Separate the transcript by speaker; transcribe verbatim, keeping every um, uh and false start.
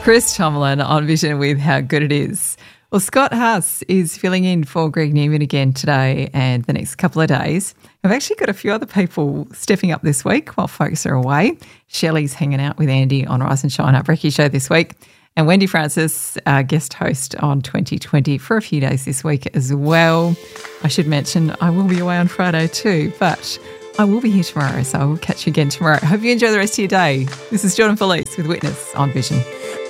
Speaker 1: Chris Tomlin on Vision with How Good It Is. Well, Scott Haas is filling in for Greg Newman again today and the next couple of days. I've actually got a few other people stepping up this week while folks are away. Shelley's hanging out with Andy on Rise and Shine, our Brekkie show this week. And Wendy Francis, our guest host on twenty twenty for a few days this week as well. I should mention I will be away on Friday too, but I will be here tomorrow, so I will catch you again tomorrow. Hope you enjoy the rest of your day. This is Jordan Felice with Witness on Vision.